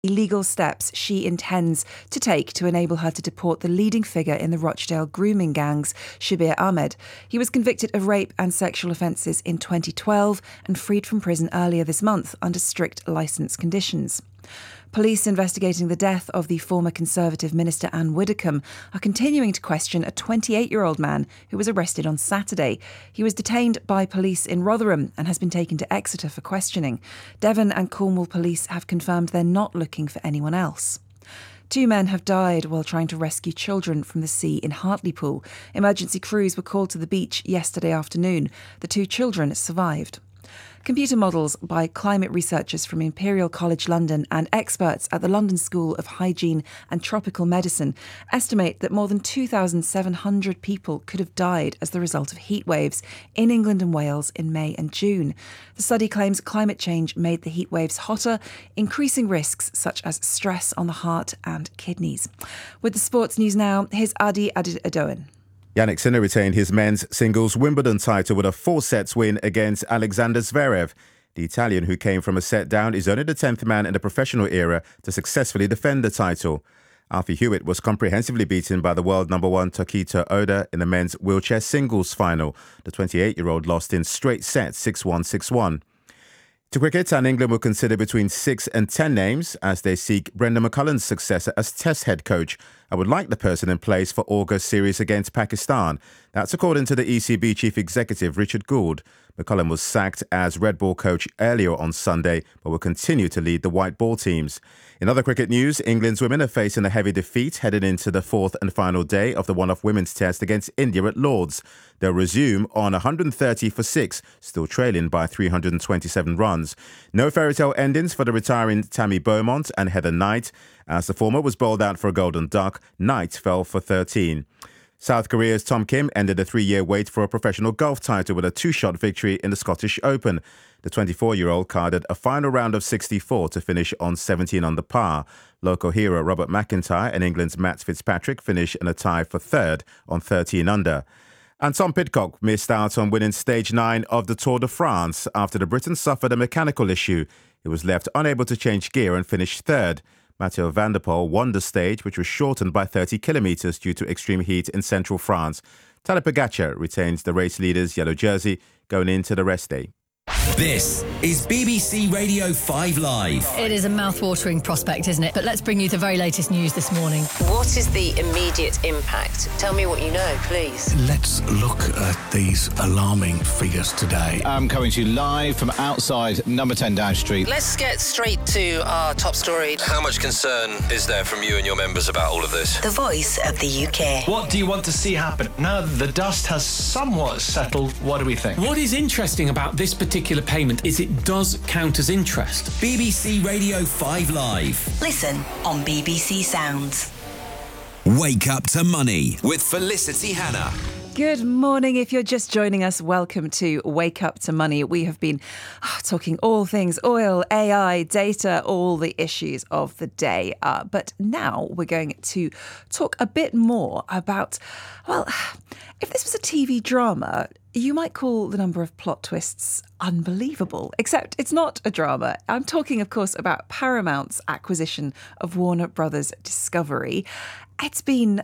legal steps she intends to take to enable her to deport the leading figure in the Rochdale grooming gangs, Shabir Ahmed. He was convicted of rape and sexual offences in 2012 and freed from prison earlier this month under strict licence conditions. Police investigating the death of the former Conservative Minister Anne Widdecombe are continuing to question a 28-year-old man who was arrested on Saturday. He was detained by police in Rotherham and has been taken to Exeter for questioning. Devon and Cornwall police have confirmed they're not looking for anyone else. 2 men have died while trying to rescue children from the sea in Hartlepool. Emergency crews were called to the beach yesterday afternoon. The 2 children survived. Computer models by climate researchers from Imperial College London and experts at the London School of Hygiene and Tropical Medicine estimate that more than 2,700 people could have died as the result of heat waves in England and Wales in May and June. The study claims climate change made the heat waves hotter, increasing risks such as stress on the heart and kidneys. With the sports news now, here's Adi Adedoyin. Jannik Sinner retained his men's singles Wimbledon title with a 4-sets win against Alexander Zverev. The Italian, who came from a set down, is only the 10th man in the professional era to successfully defend the title. Alfie Hewitt was comprehensively beaten by the world number 1 Tokito Oda in the men's wheelchair singles final. The 28-year-old lost in straight sets 6-1, 6-1. To cricket, and England will consider between 6 and 10 names as they seek Brendan McCullum's successor as Test head coach. I would like the person in place for August series against Pakistan. That's according to the ECB chief executive Richard Gould. McCullum was sacked as Red Ball coach earlier on Sunday, but will continue to lead the white ball teams. In other cricket news, England's women are facing a heavy defeat heading into the 4th and final day of the one-off women's test against India at Lord's. They'll resume on 130 for 6, still trailing by 327 runs. No fairy tale endings for the retiring Tammy Beaumont and Heather Knight. As the former was bowled out for a golden duck, Knight fell for 13. South Korea's Tom Kim ended a 3-year wait for a professional golf title with a 2-shot victory in the Scottish Open. The 24-year-old carded a final round of 64 to finish on 17 under par. Local hero Robert McIntyre and England's Matt Fitzpatrick finished in a tie for 3rd on 13 under. And Tom Pidcock missed out on winning stage 9 of the Tour de France after the Briton suffered a mechanical issue. He was left unable to change gear and finished 3rd. Mathieu van der Poel won the stage, which was shortened by 30 kilometres due to extreme heat in central France. Tadej Pogacar retains the race leader's yellow jersey going into the rest day. This is BBC Radio 5 Live. It is a mouth-watering prospect, isn't it? But let's bring you the very latest news this morning. What is the immediate impact? Tell me what you know, please. Let's look at these alarming figures today. I'm coming to you live from outside number 10 Down Street. Let's get straight to our top story. How much concern is there from you and your members about all of this? The voice of the UK. What do you want to see happen? Now that the dust has somewhat settled, what do we think? What is interesting about this particular payment is it does count as interest. BBC Radio 5 Live. Listen on BBC Sounds. Wake up to money with Felicity Hannah. Good morning. If you're just joining us, welcome to Wake Up to Money. We have been talking all things oil, AI, data, all the issues of the day. But now we're going to talk a bit more about, well, if this was a TV drama, you might call the number of plot twists unbelievable, except it's not a drama. I'm talking, of course, about Paramount's acquisition of Warner Brothers Discovery. It's been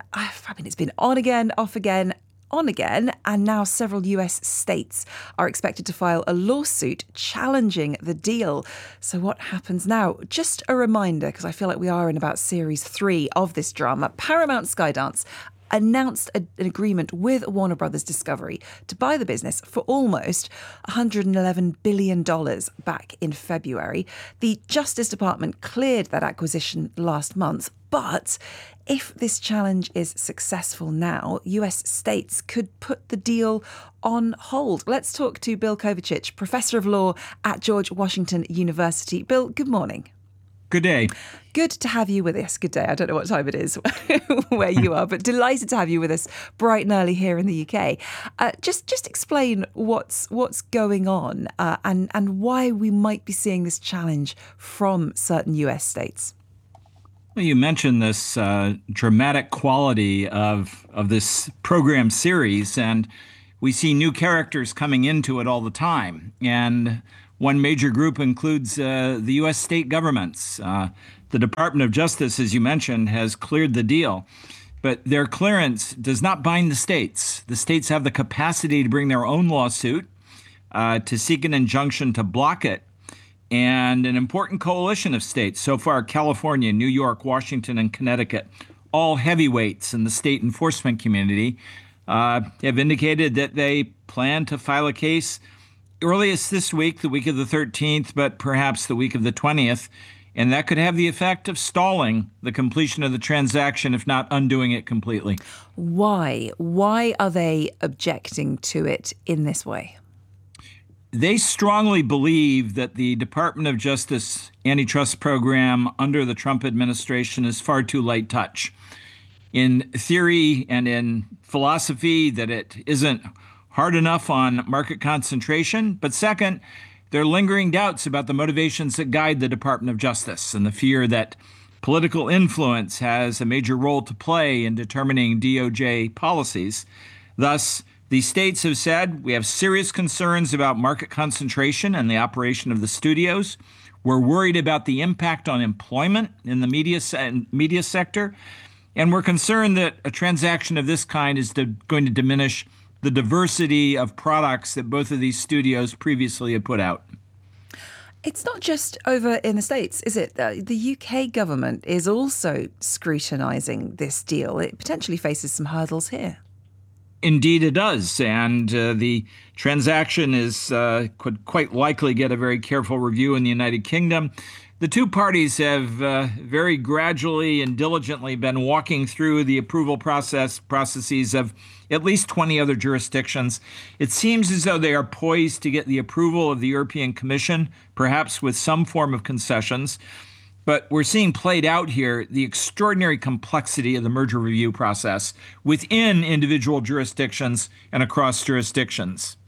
on again, off again, on again, and now several US states are expected to file a lawsuit challenging the deal. So what happens now? Just a reminder, because I feel like we are in about series 3 of this drama. Paramount Skydance announced an agreement with Warner Brothers Discovery to buy the business for almost $111 billion back in February. The Justice Department cleared that acquisition last month, but if this challenge is successful now, US states could put the deal on hold. Let's talk to Bill Kovacic, Professor of Law at George Washington University. Bill, good morning. Good day. Good to have you with us. Good day. I don't know what time it is where you are, but delighted to have you with us bright and early here in the UK. Just explain what's going on and why we might be seeing this challenge from certain US states. Well, you mentioned this dramatic quality of this program series, and we see new characters coming into it all the time. And One major group includes the U.S. state governments. The Department of Justice, as you mentioned, has cleared the deal. But their clearance does not bind the states. The states have the capacity to bring their own lawsuit to seek an injunction to block it. And an important coalition of states, so far California, New York, Washington, and Connecticut, all heavyweights in the state enforcement community, have indicated that they plan to file a case earliest this week, the week of the 13th, but perhaps the week of the 20th. And that could have the effect of stalling the completion of the transaction, if not undoing it completely. Why? Why are they objecting to it in this way? They strongly believe that the Department of Justice antitrust program under the Trump administration is far too light touch. In theory and in philosophy, that it isn't hard enough on market concentration. But second, there are lingering doubts about the motivations that guide the Department of Justice and the fear that political influence has a major role to play in determining DOJ policies. Thus, the states have said, we have serious concerns about market concentration and the operation of the studios. We're worried about the impact on employment in the media sector. And we're concerned that a transaction of this kind is going to diminish the diversity of products that both of these studios previously had put out. It's not just over in the States, is it? The UK government is also scrutinising this deal. It potentially faces some hurdles here. Indeed, it does. And the transaction could quite likely get a very careful review in the United Kingdom. The two parties have very gradually and diligently been walking through the approval processes of at least 20 other jurisdictions. It seems as though they are poised to get the approval of the European Commission, perhaps with some form of concessions. But we're seeing played out here the extraordinary complexity of the merger review process within individual jurisdictions and across jurisdictions.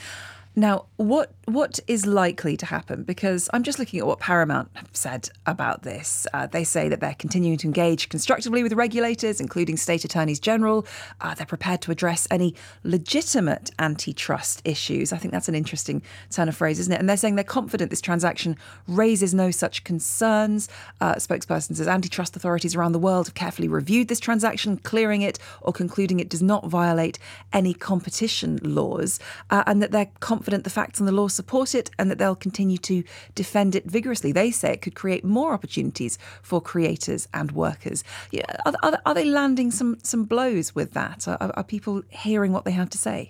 Now, what is likely to happen? Because I'm just looking at what Paramount have said about this. They say that they're continuing to engage constructively with regulators, including state attorneys general. They're prepared to address any legitimate antitrust issues. I think that's an interesting turn of phrase, isn't it? And they're saying they're confident this transaction raises no such concerns. Spokesperson says antitrust authorities around the world have carefully reviewed this transaction, clearing it or concluding it does not violate any competition laws, and that they're confident the facts and the law support it and that they'll continue to defend it vigorously. They say it could create more opportunities for creators and workers. Yeah, are they landing some blows with that? Are people hearing what they have to say?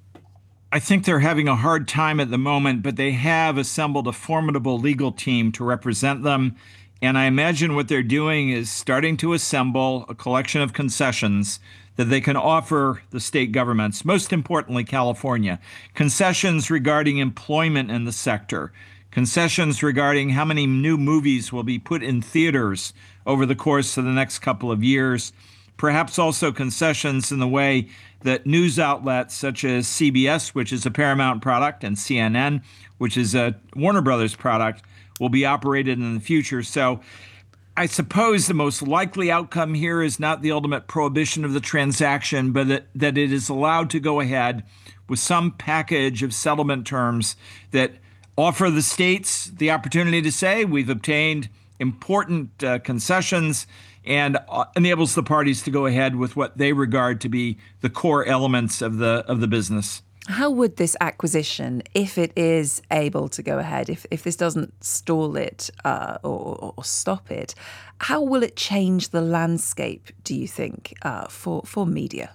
I think they're having a hard time at the moment, but they have assembled a formidable legal team to represent them. And I imagine what they're doing is starting to assemble a collection of concessions that they can offer the state governments, most importantly, California. Concessions regarding employment in the sector, concessions regarding how many new movies will be put in theaters over the course of the next couple of years, perhaps also concessions in the way that news outlets such as CBS, which is a Paramount product, and CNN, which is a Warner Brothers product, will be operated in the future. So I suppose the most likely outcome here is not the ultimate prohibition of the transaction, but that it is allowed to go ahead with some package of settlement terms that offer the states the opportunity to say we've obtained important concessions and enables the parties to go ahead with what they regard to be the core elements of the business. How would this acquisition, if it is able to go ahead, if this doesn't stall it or stop it, how will it change the landscape, do you think, for media?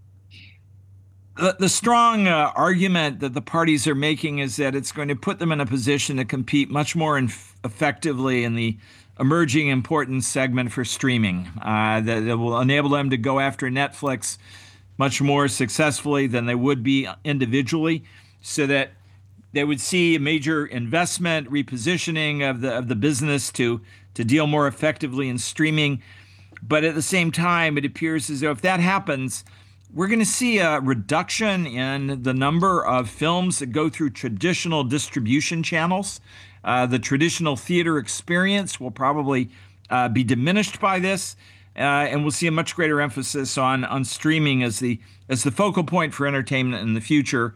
The strong argument that the parties are making is that it's going to put them in a position to compete much more effectively in the emerging important segment for streaming. That will enable them to go after Netflix much more successfully than they would be individually, so that they would see a major investment, repositioning of the business to deal more effectively in streaming. But at the same time, it appears as though if that happens, we're going to see a reduction in the number of films that go through traditional distribution channels. The traditional theater experience will probably be diminished by this. And we'll see a much greater emphasis on streaming as the focal point for entertainment in the future.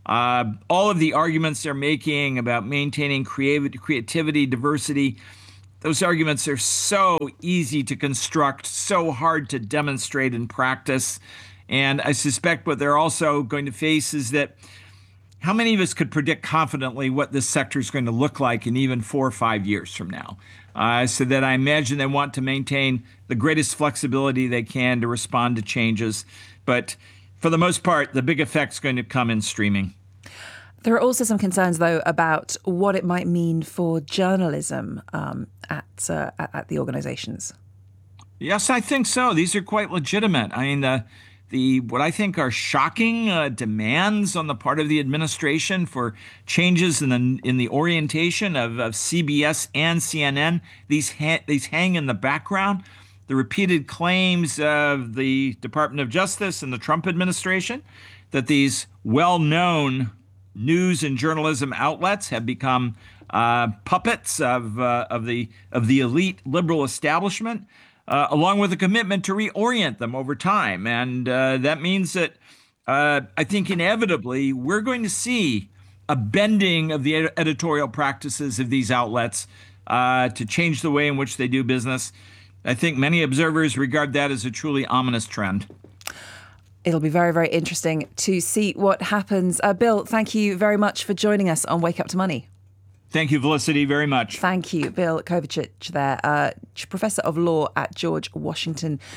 All of the arguments they're making about maintaining creativity, diversity, those arguments are so easy to construct, so hard to demonstrate in practice. And I suspect what they're also going to face is that how many of us could predict confidently what this sector is going to look like in even 4 or 5 years from now? So that I imagine they want to maintain the greatest flexibility they can to respond to changes. But for the most part, the big effect's going to come in streaming. There are also some concerns, though, about what it might mean for journalism at the organizations. Yes, I think so. These are quite legitimate. I mean, what I think are shocking demands on the part of the administration for changes in the orientation of CBS and CNN, these hang in the background. The repeated claims of the Department of Justice and the Trump administration that these well-known news and journalism outlets have become puppets of the elite liberal establishment, along with a commitment to reorient them over time. And that means that I think inevitably we're going to see a bending of the editorial practices of these outlets to change the way in which they do business. I think many observers regard that as a truly ominous trend. It'll be very, very interesting to see what happens. Bill, thank you very much for joining us on Wake Up to Money. Thank you, Felicity, very much. Thank you, Bill Kovacic there, Professor of Law at George Washington